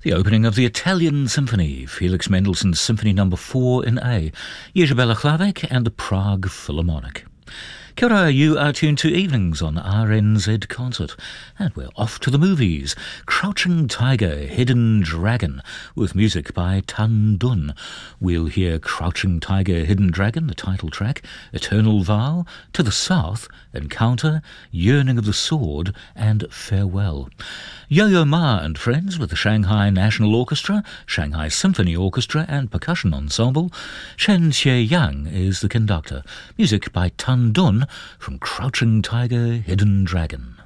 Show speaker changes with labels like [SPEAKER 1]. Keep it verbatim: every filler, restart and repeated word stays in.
[SPEAKER 1] The opening of the Italian Symphony, Felix Mendelssohn's Symphony Number four in A, Jerzy Bela-Hlavic and the Prague Philharmonic. Kia ora, you are tuned to Evenings on R N Z Concert, and we're off to the movies. Crouching Tiger, Hidden Dragon, with music by Tan Dun. We'll hear Crouching Tiger, Hidden Dragon, the title track, Eternal Vow, To the South, Encounter, Yearning of the Sword, and Farewell. Yo-Yo Ma and Friends with the Shanghai National Orchestra, Shanghai Symphony Orchestra and Percussion Ensemble. Chen Xie-yang is the conductor. Music by Tan Dun from Crouching Tiger, Hidden Dragon.